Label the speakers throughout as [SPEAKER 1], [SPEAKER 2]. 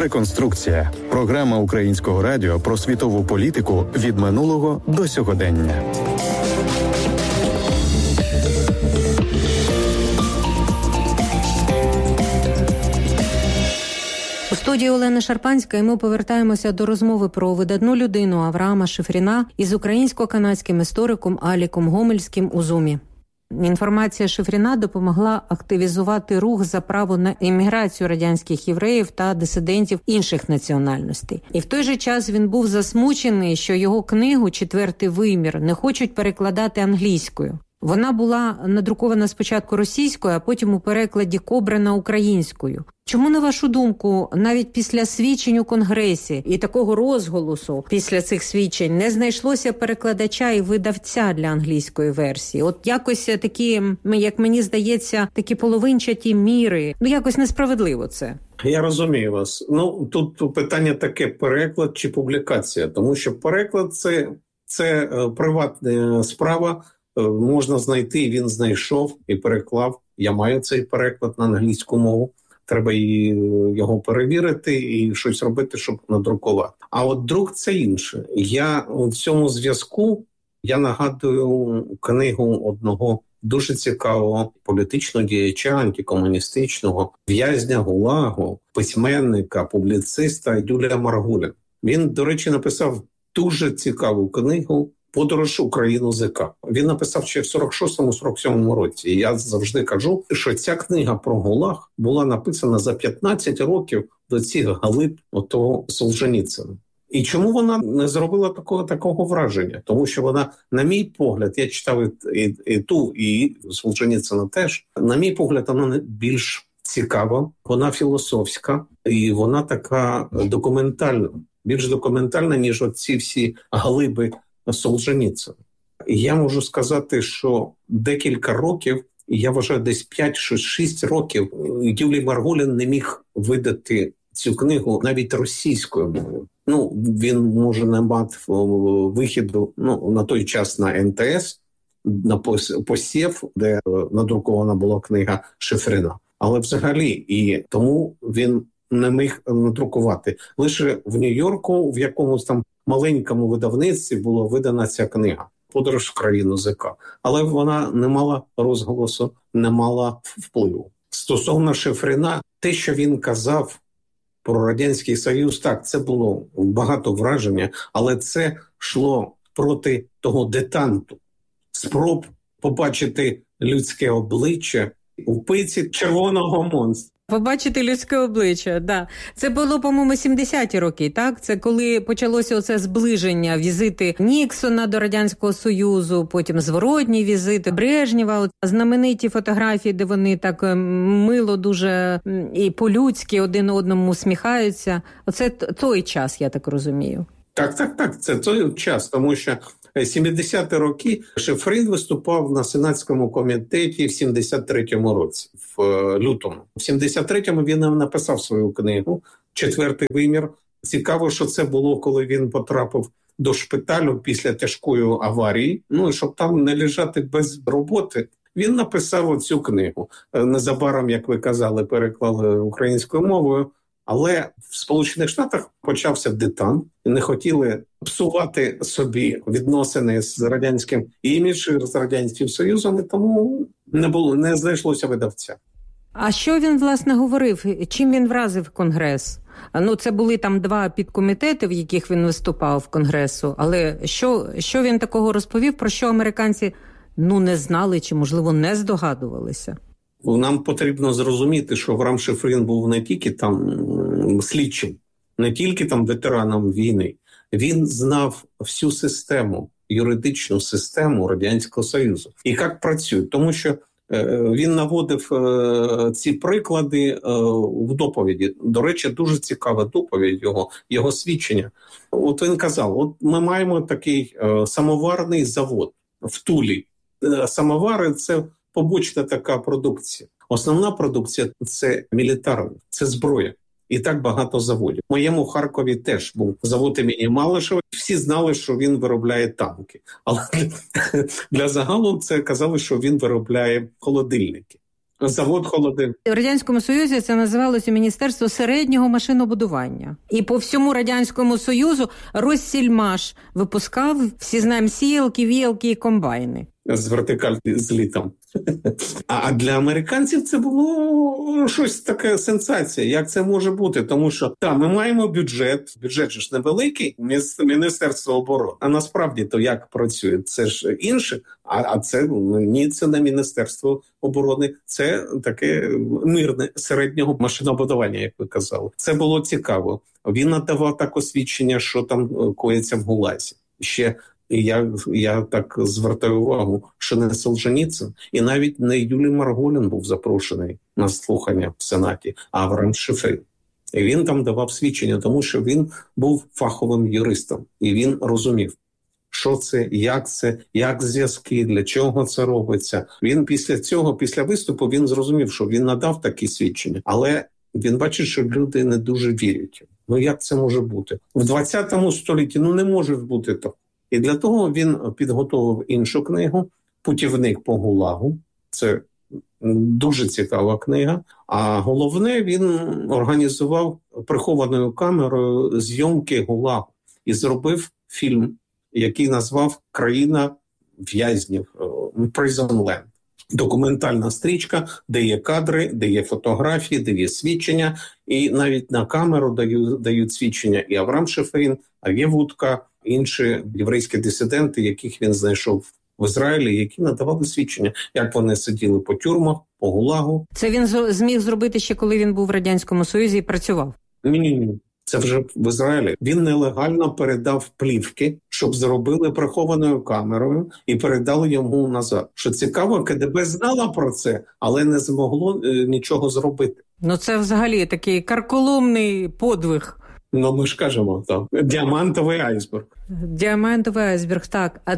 [SPEAKER 1] Реконструкція. Програма Українського радіо про світову політику від минулого до сьогодення.
[SPEAKER 2] У студії Олена Шарпанська, і ми повертаємося до розмови про видатну людину Авраама Шифріна із українсько-канадським істориком Аліком Гомельським у Зумі. Інформація Шифріна допомогла активізувати рух за право на еміграцію радянських євреїв та дисидентів інших національностей. І в той же час він був засмучений, що його книгу «Четвертий вимір» не хочуть перекладати англійською. Вона була надрукована спочатку російською, а потім у перекладі Кобрина українською. Чому, на вашу думку, навіть після свідчень у Конгресі і такого розголосу після цих свідчень не знайшлося перекладача і видавця для англійської версії? От якось такі, як мені здається, такі половинчаті міри. Якось несправедливо це.
[SPEAKER 3] Я розумію вас. Тут питання таке: переклад чи публікація? Тому що переклад – це приватна справа. Можна знайти, він знайшов і переклав. Я маю цей переклад на англійську мову. Треба його перевірити і щось робити, щоб надрукувати. А от друк – це інше. Я в цьому зв'язку, я нагадую книгу одного дуже цікавого політичного діяча, антикомуністичного, в'язня ГУЛАГу, письменника, публіциста Юлія Маргулін. Він, до речі, написав дуже цікаву книгу «Подорож Україну ЗК». Він написав ще в 46-47 році. І я завжди кажу, що ця книга про ГУЛАГ була написана за 15 років до цих глиб отого Солженіцина. І чому вона не зробила такого враження? Тому що вона, на мій погляд, я читав і ту, і Солженіцина теж, на мій погляд, вона більш цікава, вона філософська, і вона така документальна. Більш документальна, ніж оці всі глиби Солженіцина. І я можу сказати, що декілька років, я вважаю, десь 5-6 років, Юлій Маргулін не міг видати цю книгу навіть російською мовою. Він може не мав вихіду на той час на НТС, на посів, де надрукована була книга Шифріна. Але взагалі, і тому він не міг надрукувати. Лише в Нью-Йорку, в якомусь там маленькому видавництві була видана ця книга «Подорож в країну ЗК». Але вона не мала розголосу, не мала впливу. Стосовно Шифріна, те, що він казав про Радянський Союз, так, це було багато враження, але це йшло проти того детанту, спроб побачити людське обличчя у пиці червоного монстра.
[SPEAKER 2] Побачити людське обличчя, да. Це було, по-моєму, 70-ті роки, так? Це коли почалося оце зближення, візити Ніксона до Радянського Союзу, потім зворотні візити Брежнєва, знамениті фотографії, де вони так мило дуже і по-людськи один одному усміхаються. Оце той час, я так розумію.
[SPEAKER 3] Так, це той час, тому що 70-ті роки Шифрін виступав на Сенатському комітеті в 73-му році, в лютому. В 73-му він написав свою книгу «Четвертий вимір». Цікаво, що це було, коли він потрапив до шпиталю після тяжкої аварії. І щоб там не лежати без роботи, він написав цю книгу. Незабаром, як ви казали, переклали українською мовою. Але в Сполучених Штатах почався детант, і не хотіли псувати собі відносини з радянським іміджем, з Радянським Союзом, і тому не знайшлося видавця.
[SPEAKER 2] А що він, власне, говорив? Чим він вразив Конгрес? Це були там 2 підкомітети, в яких він виступав в Конгресу, але що він такого розповів, про що американці не знали чи, можливо, не здогадувалися?
[SPEAKER 3] Нам потрібно зрозуміти, що Авраам Шифрін був не тільки там слідчим, не тільки там ветераном війни. Він знав всю систему, юридичну систему Радянського Союзу. І як працює. Тому що він наводив ці приклади в доповіді. До речі, дуже цікава доповідь його свідчення. От він казав, ми маємо такий самоварний завод в Тулі. Самовари – це побочна така продукція. Основна продукція – це мілітарна, це зброя. І так багато заводів. В моєму Харкові теж був завод імені Малишева. Всі знали, що він виробляє танки. Але для загалу це казали, що він виробляє холодильники. Завод холодильник.
[SPEAKER 2] В Радянському Союзі це називалося Міністерство середнього машинобудування. І по всьому Радянському Союзу Россільмаш випускав, всі знаємо, сіялки, віялки і комбайни.
[SPEAKER 3] З вертикальним злітом. А для американців це було щось таке сенсація. Як це може бути? Тому що, ми маємо бюджет же ж невеликий, Міністерство оборони. А насправді то як працює? Це ж інше, а це не Міністерство оборони, це таке мирне середнього машинобудування, як ви казали. Це було цікаво. Він надавав так освідчення, що там коїться в Гулазі. Ще я так звертаю увагу, що не Солженіцин і навіть не Юлій Марголін був запрошений на слухання в Сенаті, а Авраам Шифрін. І він там давав свідчення, тому що він був фаховим юристом. І він розумів, що це, як зв'язки, для чого це робиться. Він після виступу, він зрозумів, що він надав такі свідчення. Але він бачить, що люди не дуже вірять. Як це може бути? В 20 столітті не може бути так. І для того він підготував іншу книгу «Путівник по ГУЛАГу». Це дуже цікава книга. А головне, він організував прихованою камерою зйомки ГУЛАГу і зробив фільм, який назвав «Країна в'язнів» «Prison Land». Документальна стрічка, де є кадри, де є фотографії, де є свідчення. І навіть на камеру дають свідчення і Авраам Шифрін, Ав'є Вудка, інші єврейські дисиденти, яких він знайшов в Ізраїлі, які надавали свідчення, як вони сиділи по тюрмах, по ГУЛАГу.
[SPEAKER 2] Це він зміг зробити ще, коли він був в Радянському Союзі і працював?
[SPEAKER 3] Ні. Це вже в Ізраїлі. Він нелегально передав плівки, щоб зробили прихованою камерою і передали йому назад. Що цікаво, КДБ знала про це, але не змогло нічого зробити.
[SPEAKER 2] Це взагалі такий карколомний подвиг.
[SPEAKER 3] Ми ж кажемо, діамантовий айсберг.
[SPEAKER 2] Діамантовий айсберг, так. А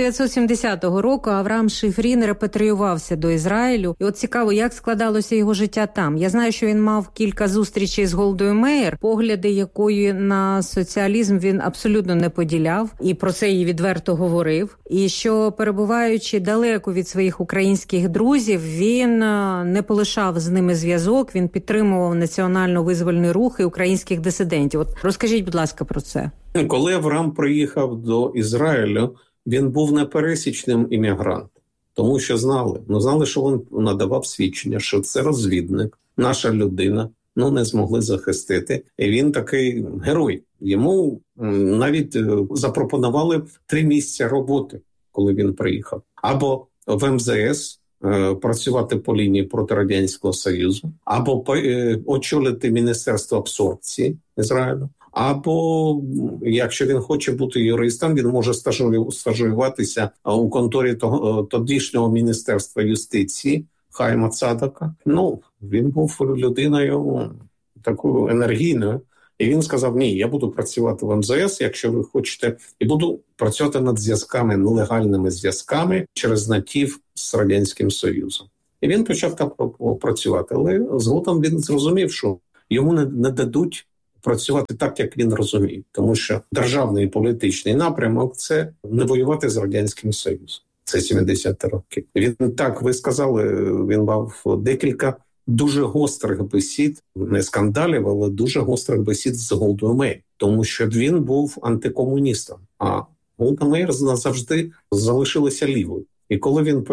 [SPEAKER 2] 1970 року Авраам Шифрін репатріювався до Ізраїлю. І цікаво, як складалося його життя там. Я знаю, що він мав кілька зустрічей з Голдою Меїр, погляди якої на соціалізм він абсолютно не поділяв. І про це їй відверто говорив. І що, перебуваючи далеко від своїх українських друзів, він не полишав з ними зв'язок, він підтримував національно-визвольні рухи українських дисидентів. Розкажіть, будь ласка, про це.
[SPEAKER 3] Коли Авраам приїхав до Ізраїлю, він був непересічним іммігрантом, тому що знали, що він надавав свідчення, що це розвідник, наша людина, не змогли захистити. І він такий герой. Йому навіть запропонували 3 місця роботи, коли він приїхав. Або в МЗС працювати по лінії проти Радянського Союзу, або очолити Міністерство абсорбції Ізраїлю, або, якщо він хоче бути юристом, він може стажуватися у конторі тодішнього Міністерства юстиції Хайма Цадака. Він був людиною такою енергійною. І він сказав, ні, я буду працювати в МЗС, якщо ви хочете, і буду працювати над зв'язками, нелегальними зв'язками через натів з Радянським Союзом. І він почав так працювати, але згодом він зрозумів, що йому не дадуть працювати так, як він розуміє. Тому що державний і політичний напрямок – це не воювати з Радянським Союзом. Це 70-ті роки. Він так, ви сказали, він мав декілька дуже гострих бесід, не скандалів, але дуже гострих бесід з Голдою Меїр. Тому що він був антикомуністом, а Голда Меїр завжди залишилася лівою. І коли він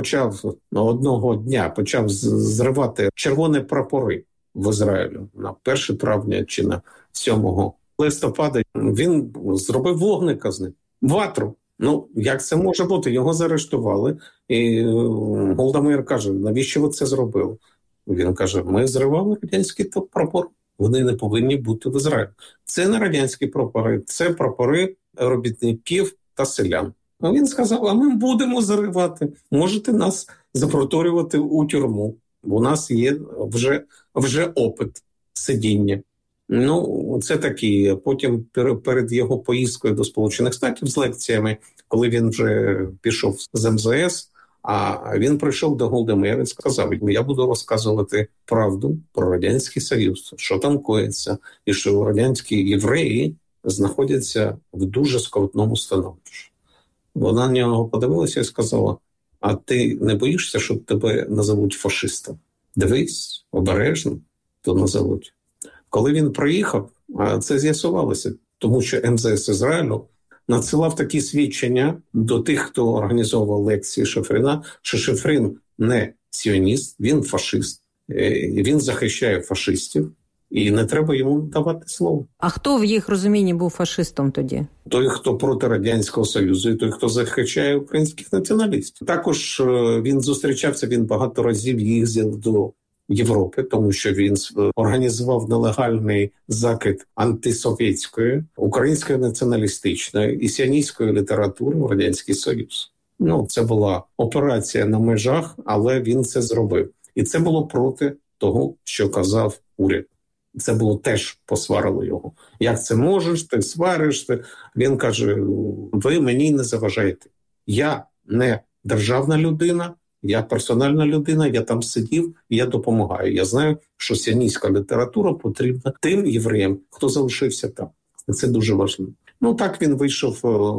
[SPEAKER 3] одного дня почав зривати червоні прапори в Ізраїлі на 1 травня чи на 7 листопада, він зробив вогника з ним, ватру. Як це може бути? Його заарештували. І Голда Меїр каже, навіщо ви це зробили? Він каже, ми зривали радянський прапор. Вони не повинні бути в Ізраїлі. Це не радянські прапори, це прапори робітників та селян. А він сказав, а ми будемо зривати. Можете нас запроторювати у тюрму. У нас є вже опит сидіння. Це такі. Потім перед його поїздкою до Сполучених Штатів з лекціями, коли він вже пішов з МЗС, а він прийшов до Голди Меїр і сказав, я буду розказувати правду про Радянський Союз, що там коїться, і що радянські євреї знаходяться в дуже скрутному становищі. Вона на нього подивилася і сказала, а ти не боїшся, що тебе назовуть фашистом? дивись, обережно, то назовуть. Коли він приїхав, це з'ясувалося, тому що МЗС Ізраїлю надсилав такі свідчення до тих, хто організовував лекції Шифріна, що Шифрін не сіоніст, він фашист, він захищає фашистів, і не треба йому давати слово.
[SPEAKER 2] А хто в їх розумінні був фашистом тоді?
[SPEAKER 3] Той, хто проти Радянського Союзу, і той, хто захищає українських націоналістів. Також він багато разів їздив до Європи, тому що він організував нелегальний закид антисовєтської, української націоналістичної і сіоністської літератури в Радянський Союз. Це була операція на межах, але він це зробив. І це було проти того, що казав уряд. Це було теж посварило його. Як це можеш, ти свариш? Він каже, ви мені не заважаєте. Я не державна людина, я персональна людина, я там сидів, і я допомагаю. Я знаю, що сіоністська література потрібна тим євреям, хто залишився там. І це дуже важливо. Так він вийшов,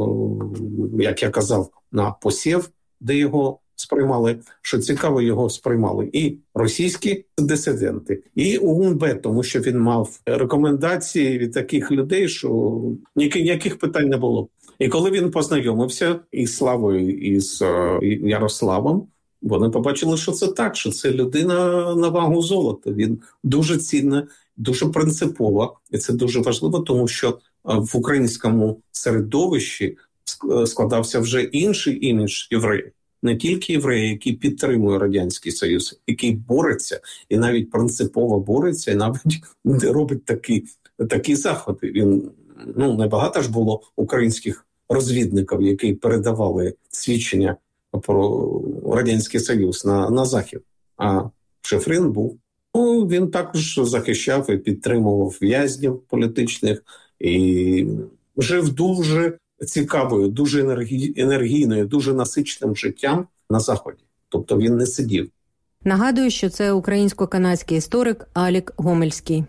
[SPEAKER 3] як я казав, на посів, де його сприймали, що цікаво, його сприймали і російські дисиденти, і УНБ, тому що він мав рекомендації від таких людей, що ніяких питань не було. І коли він познайомився із Славою, і з Ярославом, вони побачили, що це так, що це людина на вагу золота. Він дуже цінна, дуже принципова, і це дуже важливо, тому що в українському середовищі складався вже інший імідж євреїв. Не тільки євреї, які підтримують Радянський Союз, який бореться, і навіть принципово бореться, і навіть робить такі заходи. Він, небагато ж було українських розвідників, які передавали свідчення про Радянський Союз на Захід. А Шифрін був. Він також захищав і підтримував в'язнів політичних, і жив дуже цікавою, дуже енергійною, дуже насиченим життям на Заході. Тобто він не сидів.
[SPEAKER 2] Нагадую, що це українсько-канадський історик Алік Гомельський.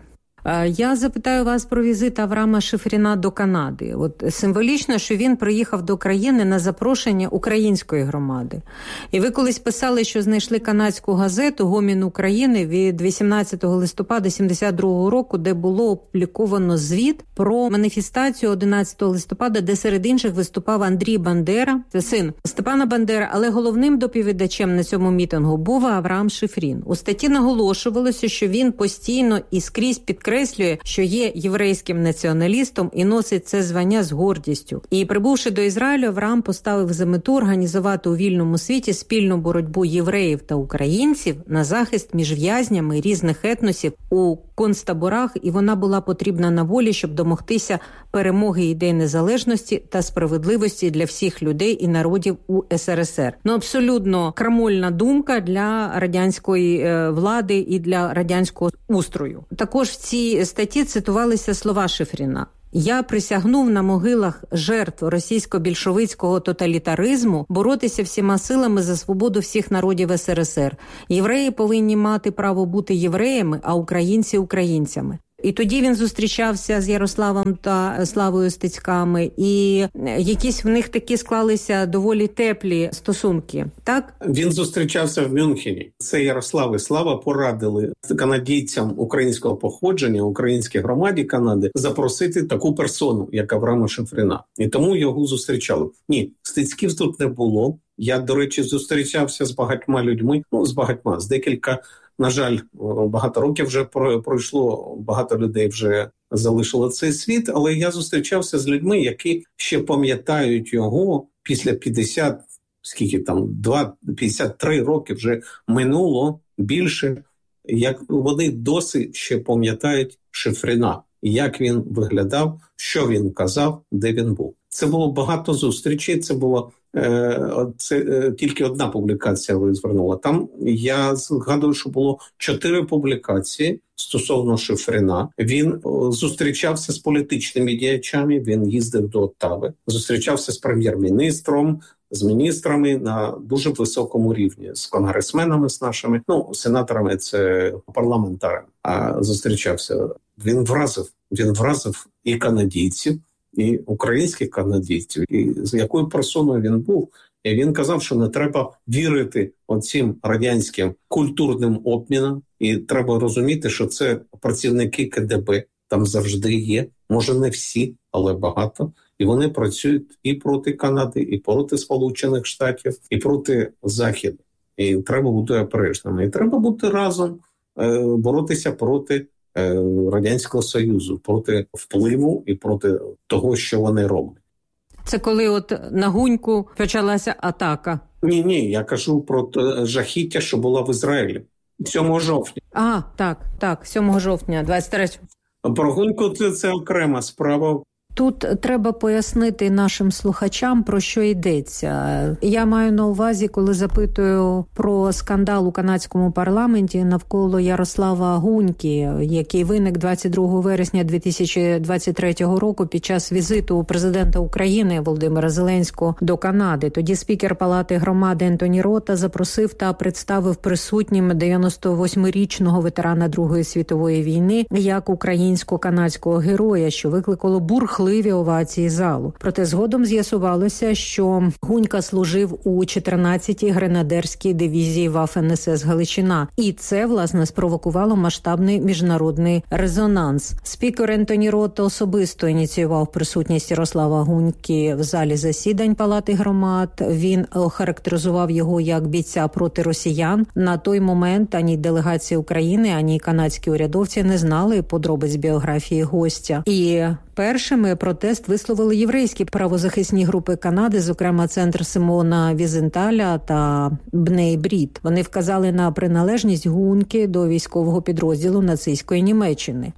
[SPEAKER 2] Я запитаю вас про візит Авраама Шифріна до Канади. Символічно, що він приїхав до країни на запрошення української громади. І ви колись писали, що знайшли канадську газету «Гомін України» від 18 листопада 1972 року, де було опубліковано звіт про маніфестацію 11 листопада, де серед інших виступав Андрій Бандера, це син Степана Бандери, але головним доповідачем на цьому мітингу був Авраам Шифрін. У статті наголошувалося, що він постійно і скрізь підкреслює, що є єврейським націоналістом і носить це звання з гордістю. І прибувши до Ізраїлю, Авраам поставив за мету організувати у вільному світі спільну боротьбу євреїв та українців на захист між в'язнями різних етносів у концтаборах, і вона була потрібна на волі, щоб домогтися перемоги ідей незалежності та справедливості для всіх людей і народів у СРСР. Абсолютно крамольна думка для радянської влади і для радянського устрою. Також в цій статті цитувалися слова Шифріна. «Я присягнув на могилах жертв російсько-більшовицького тоталітаризму боротися всіма силами за свободу всіх народів СРСР. Євреї повинні мати право бути євреями, а українці – українцями». І тоді він зустрічався з Ярославом та Славою Стецьками, і якісь в них такі склалися доволі теплі стосунки, так?
[SPEAKER 3] Він зустрічався в Мюнхені. Це Ярослав і Слава порадили канадійцям українського походження, українській громаді Канади, запросити таку персону, як Авраама Шифріна. І тому його зустрічали. Ні, Стецьків тут не було. Я, до речі, зустрічався з багатьма людьми, з декілька. На жаль, багато років вже пройшло, багато людей вже залишило цей світ, але я зустрічався з людьми, які ще пам'ятають його після 53 роки вже минуло більше, як вони досі ще пам'ятають Шифріна, як він виглядав, що він казав, де він був. Це було багато зустрічей, це тільки одна публікація ви звернула. Там я згадую, що було 4 публікації стосовно Шифріна. Він зустрічався з політичними діячами, він їздив до Оттави, зустрічався з прем'єр-міністром, з міністрами на дуже високому рівні, з конгресменами, з нашими, сенаторами, це парламентарами. А зустрічався. Він вразив і канадійців, і українських канадійців, і з якою персоною він був, І він казав, що не треба вірити оцим радянським культурним обмінам. І треба розуміти, що це працівники КДБ, там завжди є. Може не всі, але багато. І вони працюють і проти Канади, і проти Сполучених Штатів, і проти Заходу. І треба бути обережними. І треба бути разом, боротися проти Радянського Союзу, проти впливу і проти того, що вони роблять.
[SPEAKER 2] Це коли от на Гуньку почалася атака?
[SPEAKER 3] Ні, я кажу про жахіття, що було в Ізраїлі 7 жовтня.
[SPEAKER 2] Так, 7 жовтня 23-го.
[SPEAKER 3] Про Гуньку це окрема справа.
[SPEAKER 2] Тут треба пояснити нашим слухачам, про що йдеться. Я маю на увазі, коли запитую про скандал у канадському парламенті навколо Ярослава Гуньки, який виник 22 вересня 2023 року під час візиту президента України Володимира Зеленського до Канади. Тоді спікер Палати громади Ентоні Рота запросив та представив присутнім 98-річного ветерана Другої світової війни як українсько-канадського героя, що викликало бурхливі овації залу. Проте згодом з'ясувалося, що Гунька служив у 14-й гренадерській дивізії Waffen-СС Галичина. І це, власне, спровокувало масштабний міжнародний резонанс. Спікер Ентоні Рота особисто ініціював присутність Ярослава Гуньки в залі засідань Палати громад. Він охарактеризував його як бійця проти росіян. На той момент ані делегація України, ані канадські урядовці не знали подробиць біографії гостя. І першими протест висловили єврейські правозахисні групи Канади, зокрема Центр Симона Візенталя та Бней Брід. Вони вказали на приналежність Гуньки до військового підрозділу нацистської Німеччини.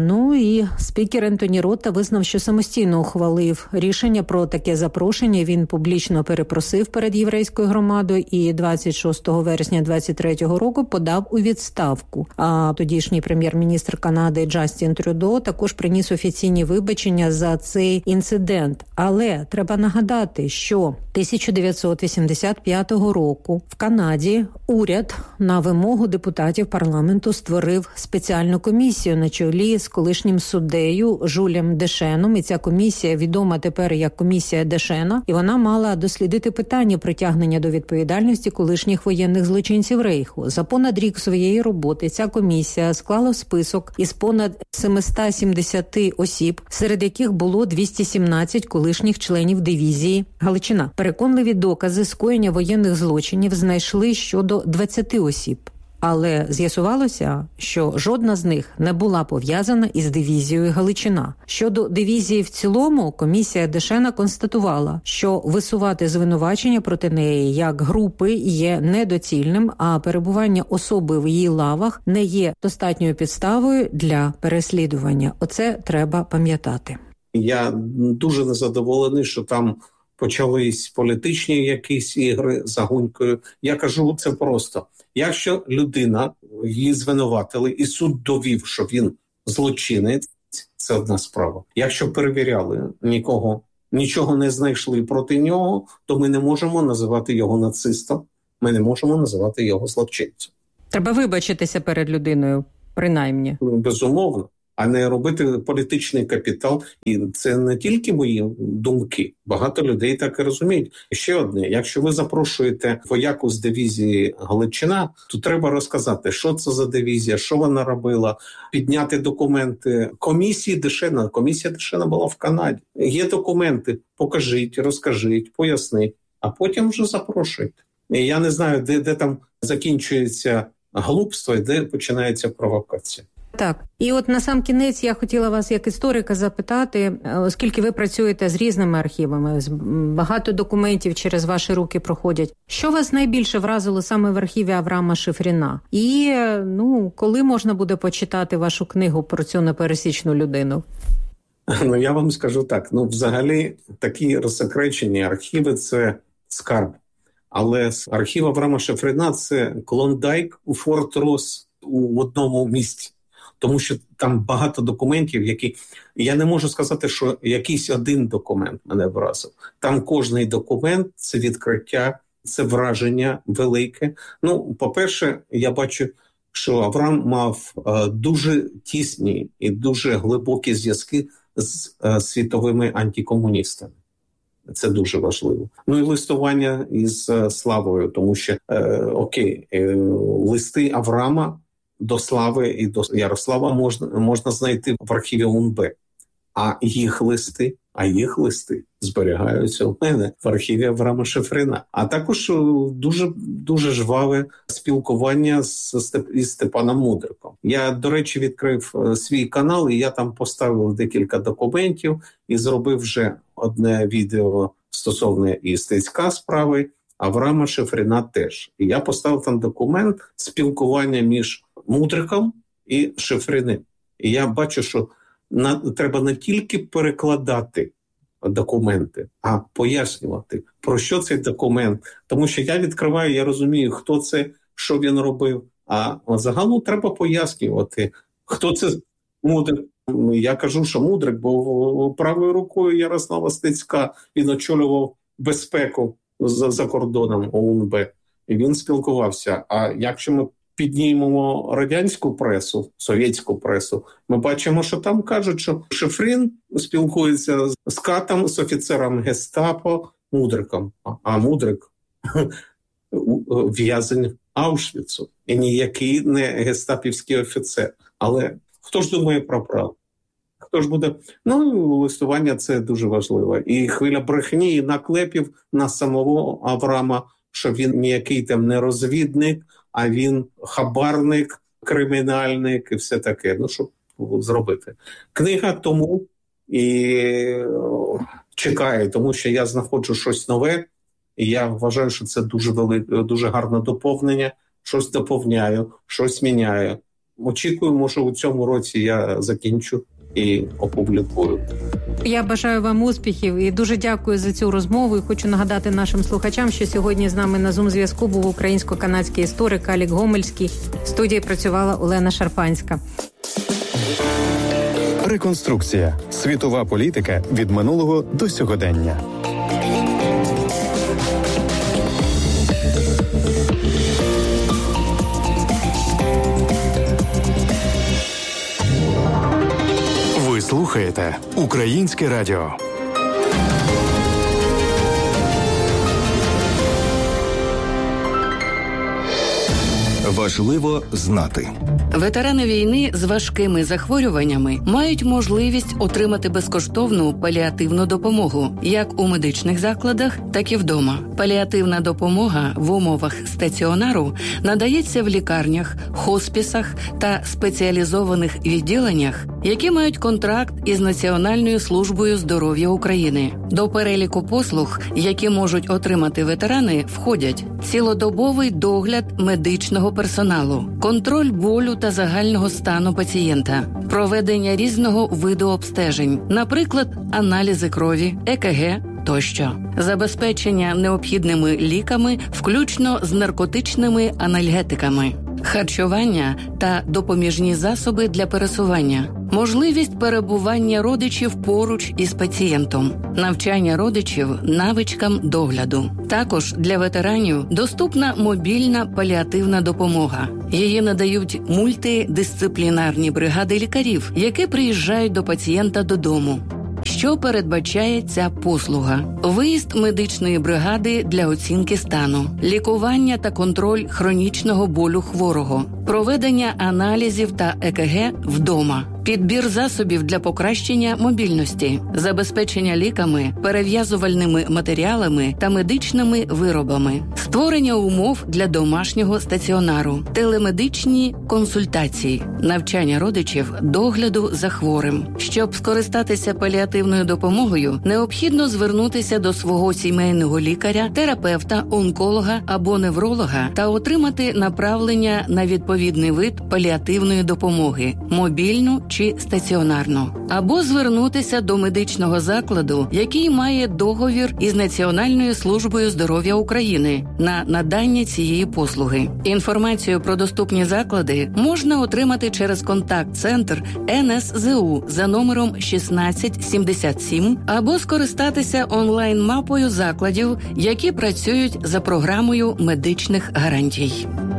[SPEAKER 2] І спікер Ентоні Рота визнав, що самостійно ухвалив рішення про таке запрошення. Він публічно перепросив перед єврейською громадою і 26 вересня 23-го року подав у відставку. А тодішній прем'єр-міністр Канади Джастін Трюдо також приніс офіційні вибачення за цей інцидент. Але треба нагадати, що 1985 року в Канаді уряд на вимогу депутатів парламенту створив спеціальну комісію на чолі з колишнім суддею Жюлем Дешеном. І ця комісія відома тепер як комісія Дешена. І вона мала дослідити питання притягнення до відповідальності колишніх воєнних злочинців Рейху. За понад рік своєї роботи ця комісія склала список із понад 770 осіб, серед яких було 217 колишніх членів дивізії Галичина. Переконливі докази скоєння воєнних злочинів знайшли щодо 20 осіб. Але з'ясувалося, що жодна з них не була пов'язана із дивізією Галичина. Щодо дивізії в цілому, комісія Дешена констатувала, що висувати звинувачення проти неї як групи є недоцільним, а перебування особи в її лавах не є достатньою підставою для переслідування. Оце треба пам'ятати.
[SPEAKER 3] Я дуже незадоволений, що там почались політичні якісь ігри за Гунькою. Я кажу, це просто. Якщо людина, її звинуватили, і суд довів, що він злочинець, це одна справа. Якщо перевіряли, нічого не знайшли проти нього, то ми не можемо називати його нацистом, ми не можемо називати його злочинцем.
[SPEAKER 2] Треба вибачитися перед людиною, принаймні.
[SPEAKER 3] Безумовно. А не робити політичний капітал. І це не тільки мої думки. Багато людей так і розуміють. І ще одне. Якщо ви запрошуєте вояку з дивізії Галичина, то треба розказати, що це за дивізія, що вона робила, підняти документи комісії Дешена. Комісія Дешена була в Канаді. Є документи, покажіть, розкажіть, поясніть, а потім вже запрошуйте. І я не знаю, де там закінчується глупство і де починається провокація.
[SPEAKER 2] Так. І от на сам кінець я хотіла вас як історика запитати, оскільки ви працюєте з різними архівами, багато документів через ваші руки проходять. Що вас найбільше вразило саме в архіві Авраама Шифріна? І, коли можна буде почитати вашу книгу про цю непересічну людину?
[SPEAKER 3] Я вам скажу так. Взагалі, такі розсекречені архіви – це скарб. Але архів Авраама Шифріна – це Клондайк у Форт Росс у одному місці. Тому що там багато документів, які... Я не можу сказати, що якийсь один документ мене вразив. Там кожний документ – це відкриття, це враження велике. По-перше, я бачу, що Авраам мав дуже тісні і дуже глибокі зв'язки з світовими антикомуністами. Це дуже важливо. Ну і листування із Славою, тому що, листи Авраама до Слави і до Ярослава можна знайти в архіві УНБ. А їх листи зберігаються у мене в архіві Авраама Шифрина. А також дуже, дуже жваве спілкування із Степаном Мудриком. Я, до речі, відкрив свій канал, і я там поставив декілька документів і зробив вже одне відео стосовно і Стецька справи, Авраама Шифрина теж. І я поставив там документ спілкування між Мудриком і Шифриним. І я бачу, що треба не тільки перекладати документи, а пояснювати, про що цей документ. Тому що я відкриваю, я розумію, хто це, що він робив. А загалом треба пояснювати, хто це Мудрик. Я кажу, що Мудрик був правою рукою Ярослава Стецька. Він очолював безпеку за кордоном ОУНБ. І він спілкувався. А якщо ми піднімемо радянську пресу, совєтську пресу, ми бачимо, що там кажуть, що Шифрин спілкується з катом, з офіцером гестапо Мудриком. А Мудрик в'язень Аушвіцу. І ніякий не гестапівський офіцер. Але хто ж думає про правду? Хто ж буде? Листування – це дуже важливо. І хвиля брехні, і наклепів на самого Авраама, що він ніякий там не розвідник, а він хабарник, кримінальник і все таке. Що зробити? Книга тому і чекає, тому що я знаходжу щось нове, і я вважаю, що це дуже гарне доповнення. Щось доповняю, щось міняю. Очікуємо, що у цьому році я закінчу і опублікую.
[SPEAKER 2] Я бажаю вам успіхів і дуже дякую за цю розмову. І хочу нагадати нашим слухачам, що сьогодні з нами на Zoom-зв'язку був українсько-канадський історик Алік Гомельський. В студії працювала Олена Шарпанська.
[SPEAKER 1] Реконструкція. Світова політика від минулого до сьогодення. Ви слухаєте Українське радіо. Важливо знати.
[SPEAKER 4] Ветерани війни з важкими захворюваннями мають можливість отримати безкоштовну паліативну допомогу як у медичних закладах, так і вдома. Паліативна допомога в умовах стаціонару надається в лікарнях, хоспісах та спеціалізованих відділеннях, які мають контракт із Національною службою здоров'я України. До переліку послуг, які можуть отримати ветерани, входять цілодобовий догляд медичного персоналу, контроль болю та загального стану пацієнта, проведення різного виду обстежень, наприклад, аналізи крові, ЕКГ тощо, забезпечення необхідними ліками, включно з наркотичними анальгетиками, харчування та допоміжні засоби для пересування, можливість перебування родичів поруч із пацієнтом, навчання родичів навичкам догляду. Також для ветеранів доступна мобільна паліативна допомога. Її надають мультидисциплінарні бригади лікарів, які приїжджають до пацієнта додому. Що передбачає ця послуга? Виїзд медичної бригади для оцінки стану, лікування та контроль хронічного болю хворого, проведення аналізів та ЕКГ вдома, підбір засобів для покращення мобільності, забезпечення ліками, перев'язувальними матеріалами та медичними виробами, створення умов для домашнього стаціонару, телемедичні консультації, навчання родичів догляду за хворим. Щоб скористатися паліативною допомогою, необхідно звернутися до свого сімейного лікаря, терапевта, онколога або невролога та отримати направлення на відповідний вид паліативної допомоги – мобільну чи стаціонарну, або звернутися до медичного закладу, який має договір із Національною службою здоров'я України на надання цієї послуги. Інформацію про доступні заклади можна отримати через контакт-центр НСЗУ за номером 1677 або скористатися онлайн-мапою закладів, які працюють за програмою медичних гарантій.